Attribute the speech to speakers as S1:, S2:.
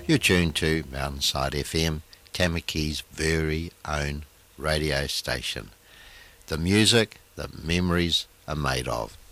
S1: You're tuned to Mountainside FM, Tamaki's very own radio station. The music that memories are made of.